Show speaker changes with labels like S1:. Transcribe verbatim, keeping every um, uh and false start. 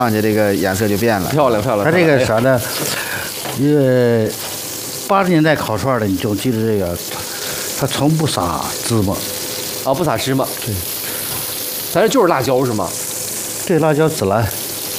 S1: 上去这个颜色就变了，
S2: 漂亮漂亮。
S3: 它这个啥呢？呃，八十年代烤串的，你就记得这个，它从不撒芝麻。
S2: 啊，不撒芝麻。
S3: 对。
S2: 咱这就是辣椒是吗？
S3: 这辣椒孜然。